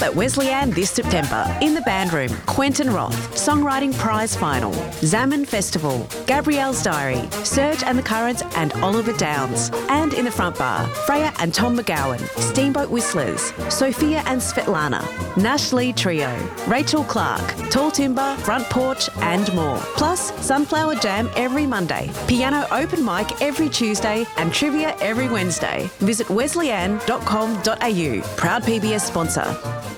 up at Wesleyan this September in the band room. Quentin Roth, Songwriting Prize Final, Zaman Festival, Gabrielle's Diary, Serge and the Currents and Oliver Downs. And in the front bar, Freya and Tom McGowan, Steamboat Whistlers, Sophia and Svetlana, Nash Lee Trio, Rachel Clark, Tall Timber, Front Porch and more. Plus, Sunflower Jam every Monday, piano open mic every Tuesday and trivia every Wednesday. Visit wesleyan.com.au. Proud PBS sponsor.